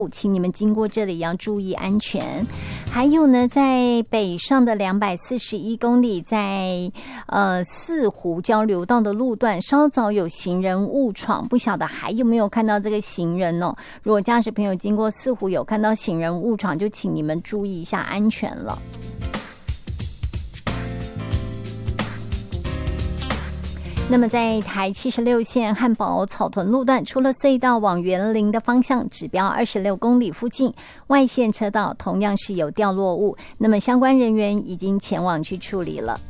请你们经过这里要注意安全。还有呢，在北上的241公里，在四湖交流道的路段，稍早有行人误闯，不晓得还有没有看到这个行人哦？如果驾驶朋友经过四湖有看到行人误闯，就请你们注意一下安全了。那么在台76线汉宝草屯路段，除了隧道往园林的方向指标26公里附近，外线车道同样是有掉落物，那么相关人员已经前往去处理了。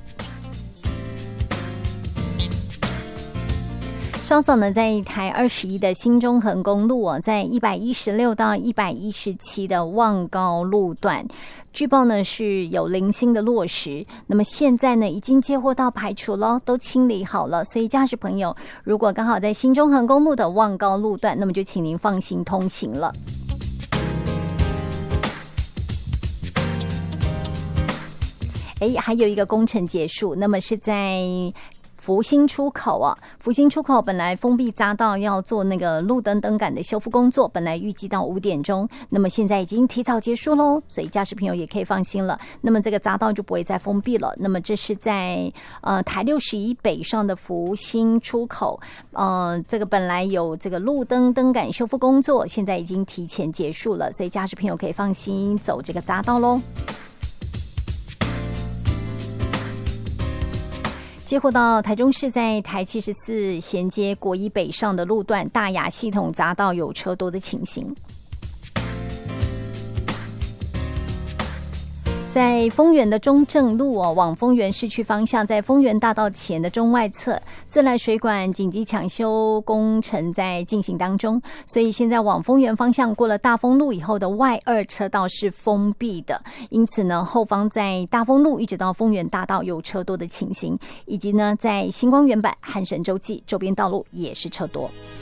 稍早呢，在台21的新中横公路在116到117的望高路段，据报呢是有零星的落石，那么现在呢已经接获到排除了，都清理好了，所以驾驶朋友如果刚好在新中横公路的望高路段，那么就请您放心通行了。还有一个工程结束，那么是在福兴出口福兴出口本来封闭匝道要做那个路灯灯杆的修复工作，本来预计到5点钟，那么现在已经提早结束咯，所以驾驶朋友也可以放心了。那么这个匝道就不会再封闭了。那么这是在台61北上的福兴出口，这个本来有这个路灯灯杆修复工作，现在已经提前结束了，所以驾驶朋友可以放心走这个匝道咯。接获到台中市在台74衔接国一北上的路段大雅系统匝道有车多的情形。在丰原的中正路往丰原市区方向，在丰原大道前的中外侧自来水管紧急抢修工程在进行当中，所以现在往丰原方向过了大丰路以后的外2车道是封闭的，因此呢，后方在大丰路一直到丰原大道有车多的情形，以及呢，在星光原版汉神洲际周边道路也是车多。